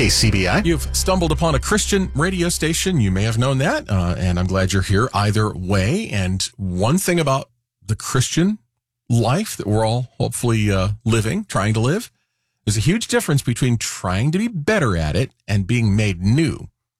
KCBI. You've stumbled upon a Christian radio station. You may have known that, and I'm glad you're here either way. And one thing about the Christian life that we're all hopefully trying to live, there's a huge difference between trying to be better at it and being made new.